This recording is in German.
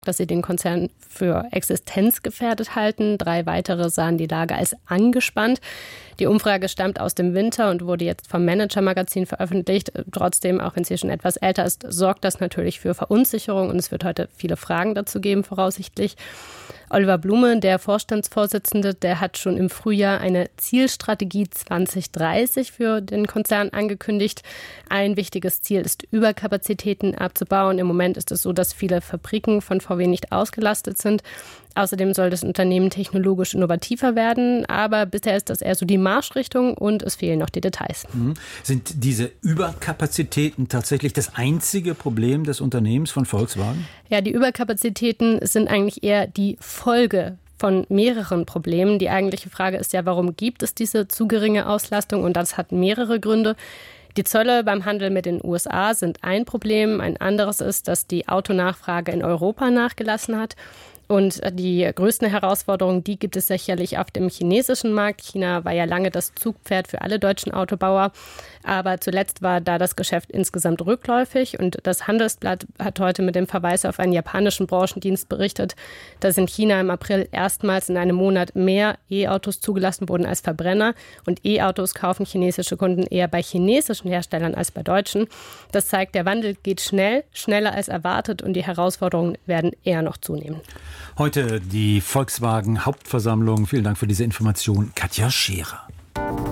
dass sie den Konzern für existenzgefährdet halten. 3 weitere sahen die Lage als angespannt. Die Umfrage stammt aus dem Winter und wurde jetzt vom Manager-Magazin veröffentlicht. Trotzdem, auch wenn sie schon etwas älter ist, sorgt das natürlich für Verunsicherung und es wird heute viele Fragen dazu geben, voraussichtlich. Oliver Blume, der Vorstandsvorsitzende, der hat schon im Frühjahr eine Zielstrategie 2030 für den Konzern angekündigt. Ein wichtiges Ziel ist, Überkapazitäten abzubauen. Im Moment ist es so, dass viele Fabriken von VW nicht ausgelastet sind. Außerdem soll das Unternehmen technologisch innovativer werden, aber bisher ist das eher so die Marschrichtung und es fehlen noch die Details. Sind diese Überkapazitäten tatsächlich das einzige Problem des Unternehmens von Volkswagen? Ja, die Überkapazitäten sind eigentlich eher die Folge von mehreren Problemen. Die eigentliche Frage ist ja, warum gibt es diese zu geringe Auslastung? Und das hat mehrere Gründe. Die Zölle beim Handel mit den USA sind ein Problem. Ein anderes ist, dass die Autonachfrage in Europa nachgelassen hat. Und die größten Herausforderungen, die gibt es sicherlich auf dem chinesischen Markt. China war ja lange das Zugpferd für alle deutschen Autobauer. Aber zuletzt war da das Geschäft insgesamt rückläufig. Und das Handelsblatt hat heute mit dem Verweis auf einen japanischen Branchendienst berichtet, dass in China im April erstmals in einem Monat mehr E-Autos zugelassen wurden als Verbrenner. Und E-Autos kaufen chinesische Kunden eher bei chinesischen Herstellern als bei deutschen. Das zeigt, der Wandel geht schnell, schneller als erwartet und die Herausforderungen werden eher noch zunehmen. Heute die Volkswagen Hauptversammlung. Vielen Dank für diese Information, Katja Scherer.